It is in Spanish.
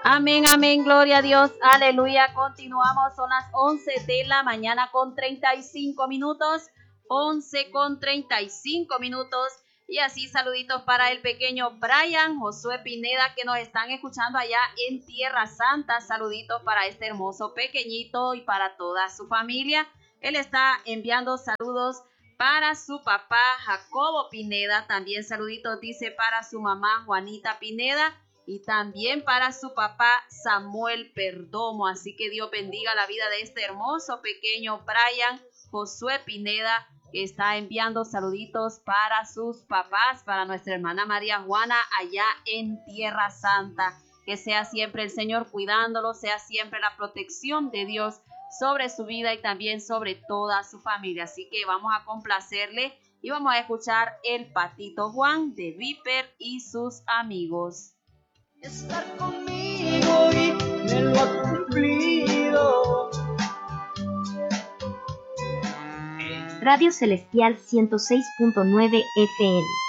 Amén, amén, gloria a Dios, aleluya. Continuamos, son las 11 de la mañana con 35 minutos, 11 con 35 minutos. Y así saluditos para el pequeño Brian, Josué Pineda, que nos están escuchando allá en Tierra Santa. Saluditos para este hermoso pequeñito y para toda su familia. Él está enviando saludos para su papá Jacobo Pineda. También saluditos dice para su mamá Juanita Pineda. Y también para su papá Samuel Perdomo. Así que Dios bendiga la vida de este hermoso pequeño Brian Josué Pineda, que está enviando saluditos para sus papás, para nuestra hermana María Juana allá en Tierra Santa. Que sea siempre el Señor cuidándolo, sea siempre la protección de Dios sobre su vida y también sobre toda su familia. Así que vamos a complacerle y vamos a escuchar el Patito Juan de Viper y sus amigos. Estar conmigo y me lo ha cumplido. Radio Celestial 106.9 FM.